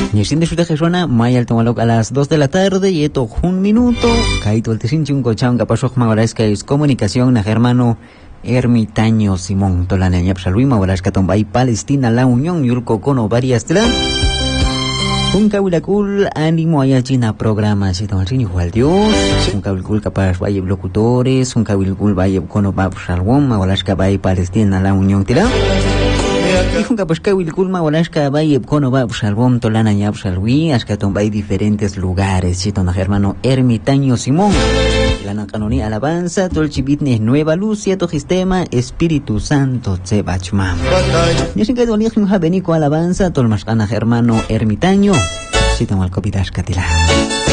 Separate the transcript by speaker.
Speaker 1: Y sin de su tejesona, Maya a las 2 de la tarde y esto 1 minuto. Caído el T5 cochón que pasó ahora es que es comunicación a hermano Ermitaño Simón Tolaneña Psalwima ahora es que Tombay Palestina la Unión Yulco Cono varias tela. Un cabilacul ánimo allá China programa si ton sin igual Dios. Un cabilacul capaz vaya locutores, un cabilacul vaya cono va Psalwom ahora es que vaya Palestina la Unión tela. Dijo que pues que Wilculma Olasca Valle Cono va Psalbom Tolana y Psalwi, hasta Tombay diferentes lugares, si ton hermano Ermitaño Simón. La canonía alabanza, Tolchibitne Nueva Luz, cierto sistema, Espíritu Santo Tsebachmam. Y sin que dolía un jabenico alabanza, Tolmascana hermano Ermitaño, si ton al copitas catila.